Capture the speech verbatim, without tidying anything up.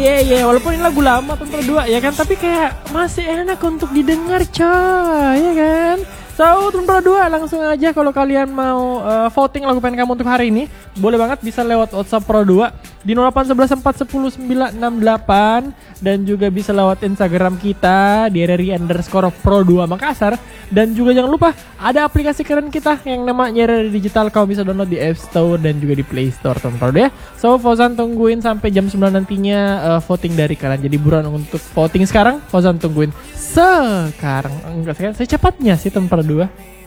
iya iya, walaupun ini lagu lama tahun dua ya kan, tapi kayak masih enak untuk didengar coy, ya kan. So, Tahun dua langsung aja kalau kalian mau uh, voting lagu pengen kamu untuk hari ini, boleh banget bisa lewat WhatsApp Pro dua di nol delapan satu satu empat satu nol sembilan enam delapan dan juga bisa lewat Instagram kita di R R I underscore Pro dua Makassar. Dan juga jangan lupa ada aplikasi keren kita yang namanya R R I Digital, kamu bisa download di App Store dan juga di Play Store Tahun Pro dua ya. So, Fauzan tungguin sampai jam sembilan nantinya uh, voting dari kalian. Jadi buruan untuk voting sekarang, Fauzan tungguin sekarang, enggak sekarang, secepatnya sih Tahun Pro dua.